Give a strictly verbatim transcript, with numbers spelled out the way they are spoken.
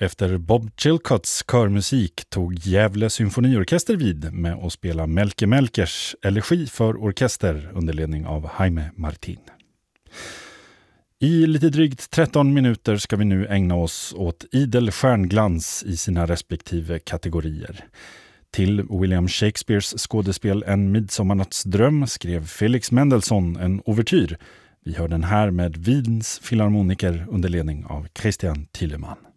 Efter Bob Chilcotts körmusik tog Gävle symfoniorkester vid med att spela Melke Melkers elegi för orkester under ledning av Jaime Martin. I lite drygt tretton minuter ska vi nu ägna oss åt idel stjärnglans i sina respektive kategorier. Till William Shakespeares skådespel En midsommarnattsdröm skrev Felix Mendelssohn en ouvertyr. Vi hör den här med Wiens filharmoniker under ledning av Christian Thielemann.